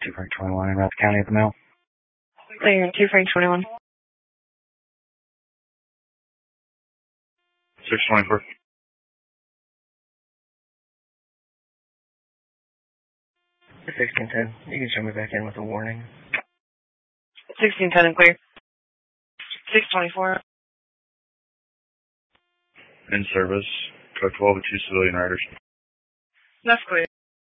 2 Frank 21 in Rath County at the mill. Clear, 2 Frank 21. 624. 1610. You can show me back in with a warning. 1610 and clear. 624. In service. Code 12 with 2 civilian riders. That's clear.